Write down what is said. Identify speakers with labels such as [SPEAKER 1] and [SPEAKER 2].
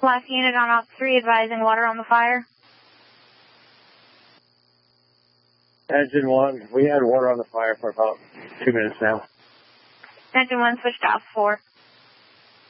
[SPEAKER 1] Last unit on Op 3 advising water on the fire.
[SPEAKER 2] Engine 1, we had water on the fire for about 2 minutes now.
[SPEAKER 1] Engine 1 switched to Op 4.